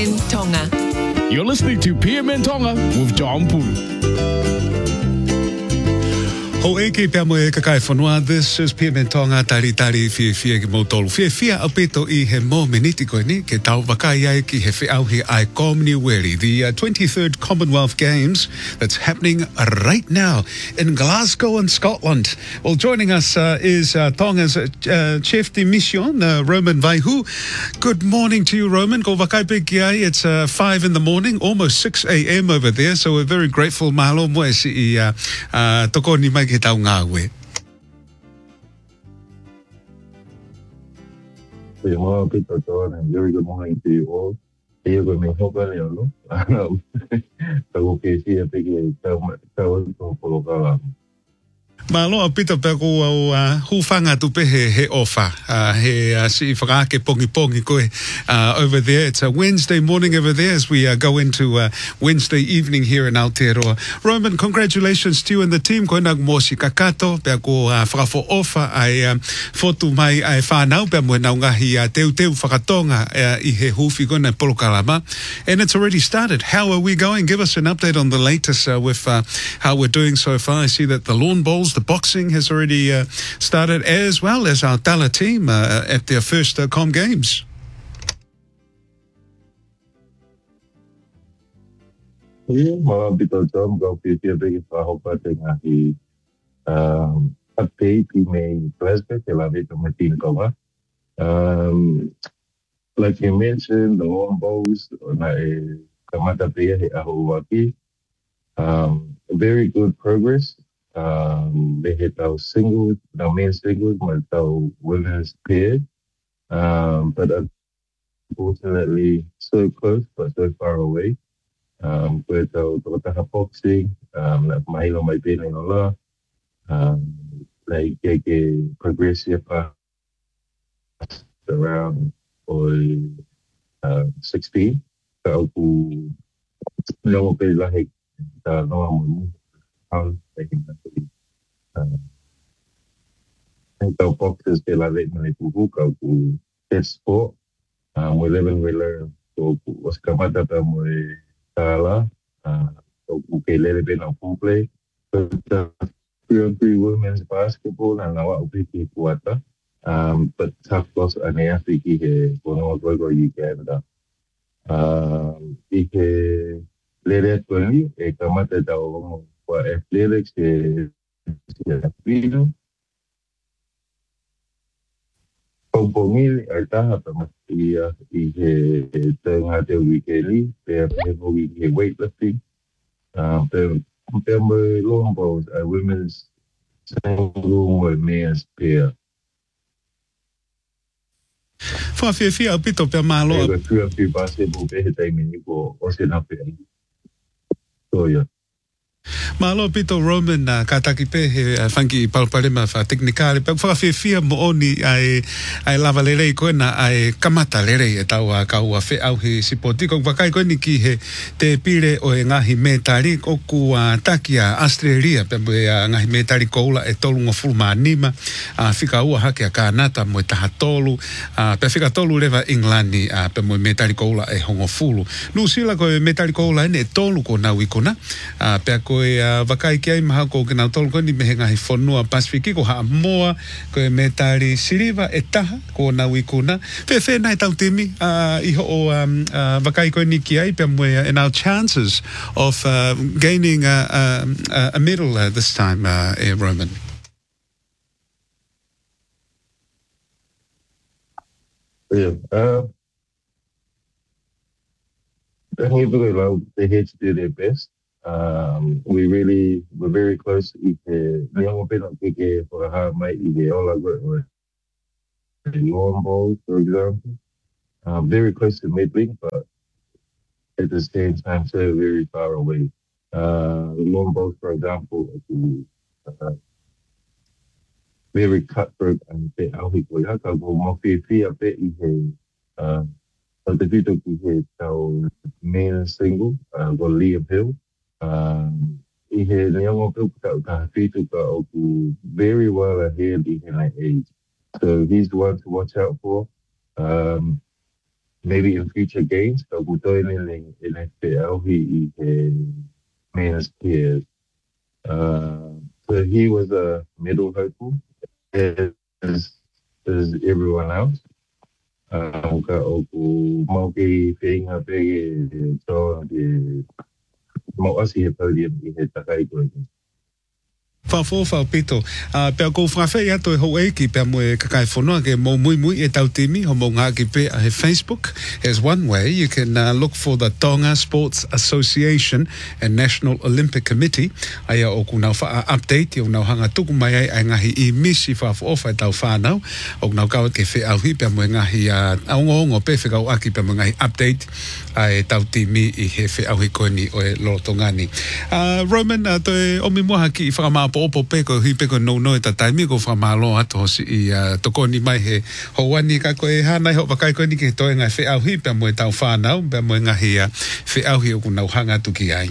PMN Tonga. You're listening to PMN Tonga with John Pulu. Ho eke pia mo e kakai whanua. This is PMN Tonga, tari fia ki mo tolu. Fia apeto I he mo meniti koe ni, ke tau wakai ai ki he whiau he ai komni weri. The 23rd Commonwealth Games that's happening right now in Glasgow in Scotland. Well, joining us is Tonga's Chef de Mission, Roman Vaihu. Good morning to you, Roman. Ko wakai pe ki ai, it's 5 in the morning, almost 6 a.m. over there, so we're very grateful. Mahalo mo e si I toko ni mai ke tau ngā we. Well, Peter John, and very good morning to you all. Here with me, hope earlier, no? So, okay, see a big Malo Peter Peko hufanga tu pe he ofa he si whakaake pongi koe over there. It's a Wednesday morning over there as we go into Wednesday evening here in Aotearoa. Roman, congratulations to you and the team. Koe nag mosi kakato peko whakafo ofa ai fotu mai ai whanau pe mo nau ngahi teu whakatonga I he hufi kona polokalama. And it's already started. How are we going? Give us an update on the latest with how we're doing so far. I see that the lawn bowls, the boxing has already started, as well as our Tala team at their first Com Games. Yeah, mga Peter John, go to the biggest pahopating ahi update may plastic, elaborate on my team cover. Like you mentioned, the lawn bowls, na kamata pia he ahuwaki. Very good progress. They hit our singles, our main singles, but our women's pair. But unfortunately, so close, but so far away. With our boxing, like Mahilo may be in Allah, like progressive around or 16. So, no, be like no. Então, boxes pela vez na Ipuvuka, o test sport, we live and we learn. So, os kamata pa mo tala, so, okay, let it be na play. So, the 3-on-3 women's basketball, na nawa upiki kuata. But tough loss ane afiki he, kono gogo yi Canada. Ike, let it go ni, kamata tao for athletics, freedom. Pagpungil ay tahat ang tengah te weekly, pero weekly weightlifting. Pero long balls, women's single or men's pair. Fia pito pe malo. Pero basketball pe hitay miniko o sinapi. So yeah. Malo pito Roman kataki pe he funky palparema fa technicale pe fia mo oni ai lava lere ko na ai kamata lere e tau ka ua fe au he sipoti ko vakai ko ni ki he te pire o e ngahi metari o ku takia Australia pe ngahi metari ko ula e tolu ngofulma anima fika ua hake a kanata mo taha tolu pe fika tolu leva Englandi pe mo metari ko ula e hongofulu nu sila ko metari ko ula ne tolu ko na wikona pe ko wakai ki ai maha ko kina tolu ko ni mehenga hi whanua Pasifiki ko haa moa ko e metari siriva e taha ko na wikuna fe nai tau timi iho o wakai ko ni ki ai pe moe and our chances of gaining a medal this time Roman. Yeah, I think they had to do their best. We're very close. Young people for how might all I got with long balls, for example. Very close to middling, but at the same time, so very far away. Long balls, for example, very cutthroat and bit out of the go more fee a bit. The video is our main single, go Liam Hill. Ihe young people that very well ahead in age. So he's the one to watch out for. maybe in future games, ka kutoining in a he men's peers. So he was a middle hopeful as everyone else. Ka oku mau ki whinga pege so mau asi he podium I he takai koe. Whawhawhau pito. Pea kou whawhai ato e hou eiki pea mo e kakai whanua ke mou mui mui e tau timi ho mou ngāki pe a he Facebook. Here's one way. You can look for the Tonga Sports Association and National Olympic Committee. Aia o kunau wha update i o nau hanga tuku mai ai ngahi I misi whawhawha e tau whanau. O kunau kawat ke whi auhi pea mo e ngahi aongo pe whikau aki pea mo ngahi update ai tau timi I he whi auhi koe ni o e lotongani. Roman, toi omi moha ki I whakamā opo peko hi peko no ta taimi ko whamalo ato hosi I toko ni mai he houani ka koe hana ho pakai koe ni ke toe ngai whi au hi pia mo e tau whanau pia mo e ngahi whi au hi o kunau hanga tuki ai.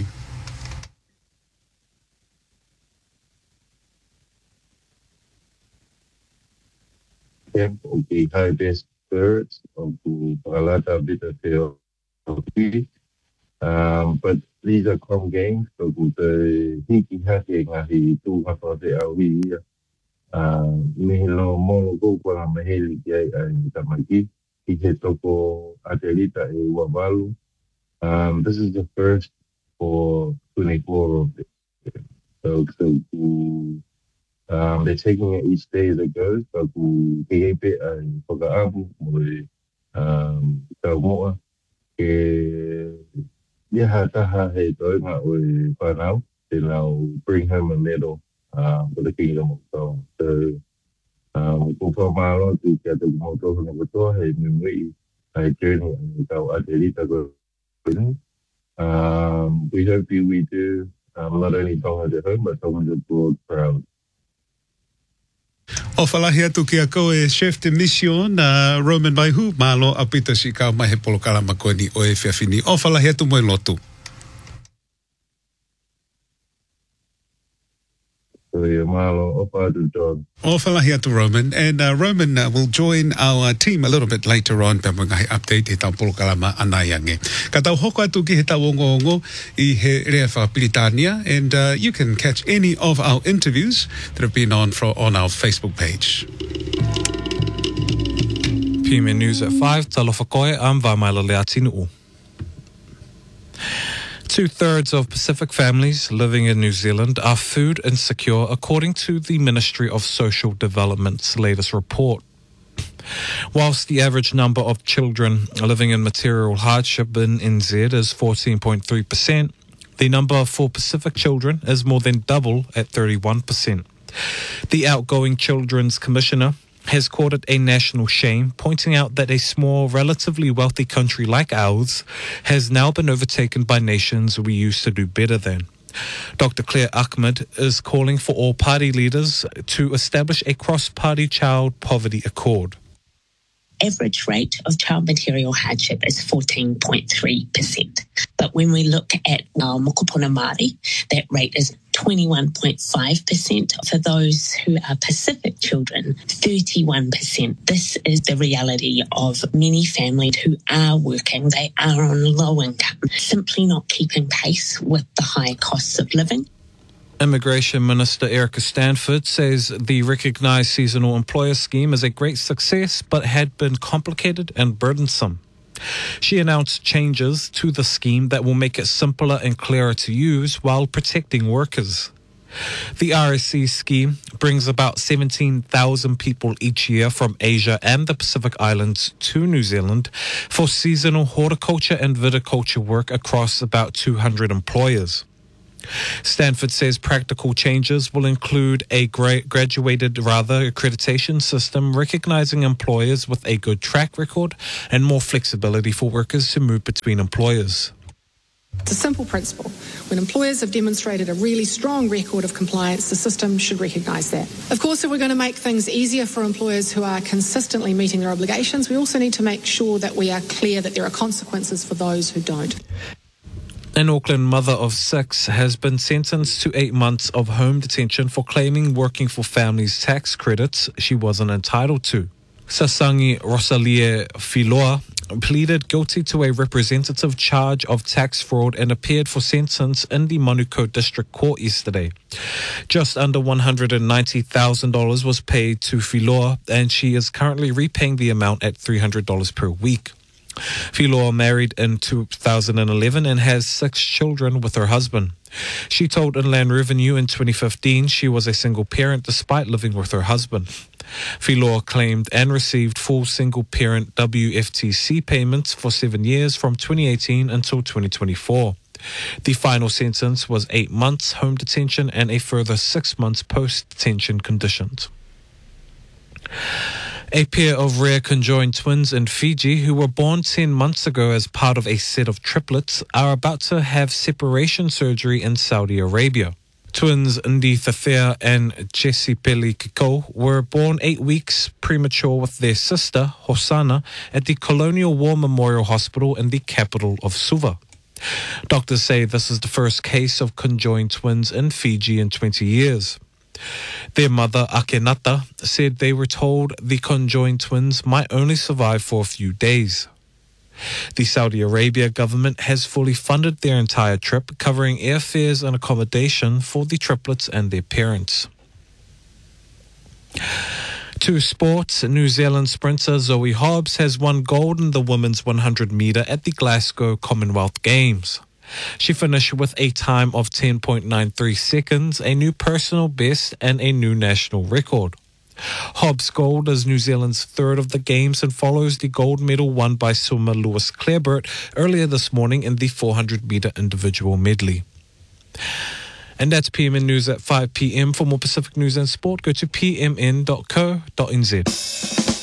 Camp o ki high best spirits o ku pakalata bita teo but these are calm games, so the hiki hake ngahi tu hapa te au ia. Mihi no mono kukua maheli ki ai tamaki. I he toko atelita e wabalu. This is the first for 24 of it. So they're taking it each day as it goes. So ku kehepe ai whakaamu mo e tau moa. Yeah, taha he toinga o e whanau, then I'll bring home a medal for the Kingdom of Tonga. So, ko whamalo tu kia te kumotohu na katoa he mimui ai journey and tau aterita ko. We hope we do not only Tonga at home, but Tonga abroad proud. O whalahi atu ki a koe chef de mission Roman Maihu, malo apita si kau mai he polokala makoe ni o e whiawhini. O whalahi atu moe lotu. Malo opadu John. O whalahi atu Roman. And Roman will join our team a little bit later on. Pea mga he update he tau polokala ma anaiange. Ka tau hoko atu ki he tau ongo I he rea whapilitania. And you can catch any of our interviews that have been on our Facebook page. PMN News at 5, talofa koe, I'm Vamaila Leatinu. 2/3 of Pacific families living in New Zealand are food insecure, according to the Ministry of Social Development's latest report. Whilst the average number of children living in material hardship in NZ is 14.3%, the number for Pacific children is more than double at 31%. The outgoing Children's Commissioner has called it a national shame, pointing out that a small, relatively wealthy country like ours has now been overtaken by nations we used to do better than. Dr. Claire Ahmed is calling for all party leaders to establish a cross-party child poverty accord. Average rate of child material hardship is 14.3%. But when we look at Mokopuna Māori, that rate is 21.5%. For those who are Pacific children, 31%. This is the reality of many families who are working. They are on low income, simply not keeping pace with the high costs of living. Immigration Minister Erica Stanford says the recognised seasonal employer scheme is a great success but had been complicated and burdensome. She announced changes to the scheme that will make it simpler and clearer to use while protecting workers. The RSC scheme brings about 17,000 people each year from Asia and the Pacific Islands to New Zealand for seasonal horticulture and viticulture work across about 200 employers. Stanford says practical changes will include a graduated accreditation system recognizing employers with a good track record and more flexibility for workers to move between employers. It's a simple principle. When employers have demonstrated a really strong record of compliance, the system should recognise that. Of course, if we're going to make things easier for employers who are consistently meeting their obligations, we also need to make sure that we are clear that there are consequences for those who don't. An Auckland mother of 6 has been sentenced to 8 months of home detention for claiming working for families' tax credits she wasn't entitled to. Sasangi Rosalie Filoa pleaded guilty to a representative charge of tax fraud and appeared for sentence in the Manukau District Court yesterday. Just under $190,000 was paid to Filoa, and she is currently repaying the amount at $300 per week. Filoa married in 2011 and has 6 children with her husband. She told Inland Revenue in 2015 she was a single parent despite living with her husband. Filoa claimed and received full single-parent WFTC payments for 7 years from 2018 until 2024. The final sentence was 8 months home detention and a further 6 months post-detention conditions. A pair of rare conjoined twins in Fiji who were born 10 months ago as part of a set of triplets are about to have separation surgery in Saudi Arabia. Twins Ndi Thafea and Jesipeli Kiko were born 8 weeks premature with their sister, Hosanna, at the Colonial War Memorial Hospital in the capital of Suva. Doctors say this is the first case of conjoined twins in Fiji in 20 years. Their mother, Akenata, said they were told the conjoined twins might only survive for a few days. The Saudi Arabia government has fully funded their entire trip, covering airfares and accommodation for the triplets and their parents. To sports, New Zealand sprinter Zoe Hobbs has won gold in the women's 100 metre at the Glasgow Commonwealth Games. She finished with a time of 10.93 seconds, a new personal best and a new national record. Hobbs' gold is New Zealand's third of the Games and follows the gold medal won by swimmer Lewis Clareburt earlier this morning in the 400 metre individual medley. And that's PMN News at 5 p.m. For more Pacific news and sport, go to pmn.co.nz.